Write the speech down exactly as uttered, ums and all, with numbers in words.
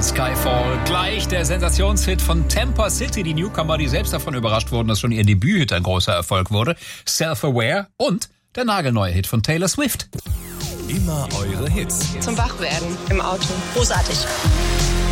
Skyfall. Gleich der Sensationshit von Tampa City. Die Newcomer, die selbst davon überrascht wurden, dass schon ihr Debüthit ein großer Erfolg wurde. Self-Aware und der nagelneue Hit von Taylor Swift. Immer eure Hits. Zum Wachwerden im Auto. Großartig.